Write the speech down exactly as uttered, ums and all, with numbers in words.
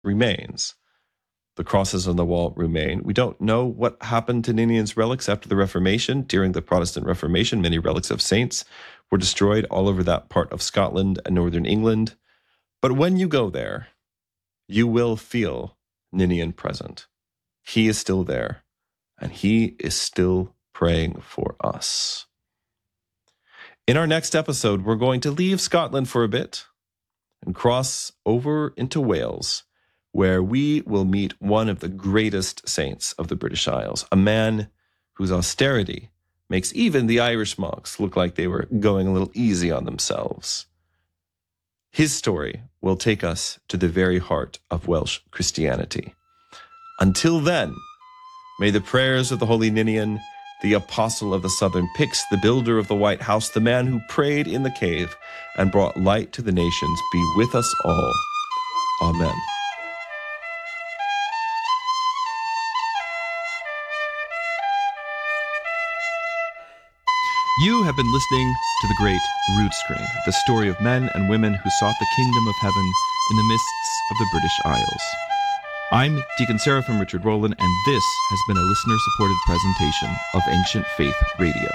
remains. The crosses on the wall remain. We don't know what happened to Ninian's relics after the Reformation. During the Protestant Reformation, many relics of saints were destroyed all over that part of Scotland and northern England. But when you go there, you will feel Ninian present. He is still there, and he is still praying for us. In our next episode, we're going to leave Scotland for a bit and cross over into Wales, where we will meet one of the greatest saints of the British Isles, a man whose austerity makes even the Irish monks look like they were going a little easy on themselves. His story will take us to the very heart of Welsh Christianity. Until then, may the prayers of the Holy Ninian, the apostle of the southern Picts, the builder of the White House, the man who prayed in the cave and brought light to the nations, be with us all. Amen. You have been listening to The Great Rood Screen, the story of men and women who sought the kingdom of heaven in the mists of the British Isles. I'm Deacon Seraphim Richard Rowland, and this has been a listener-supported presentation of Ancient Faith Radio.